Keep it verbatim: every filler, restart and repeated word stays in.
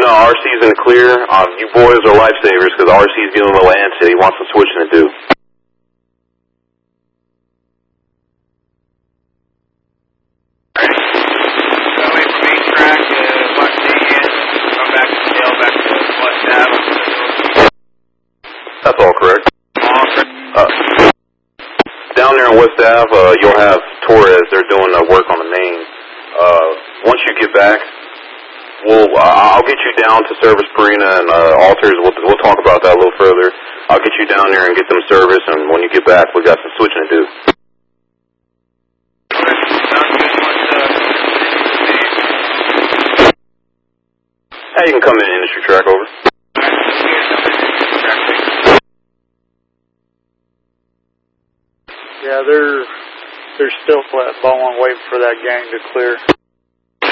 R C's in the clear. Um, you boys are lifesavers because R C's dealing with Lancet. He wants some switching to do. That's all correct. Uh, down there on West Ave, uh, you'll have Torres. They're doing uh, work on the main. Uh, once you get back, we'll uh, I'll get you down to Service Perina and uh, Alters. We'll we'll talk about that a little further. I'll get you down there and get them service, and when you get back, we got some switching to do. Hey, you can come in industry track over. Yeah, they're they're still flat balling, waiting for that gang to clear.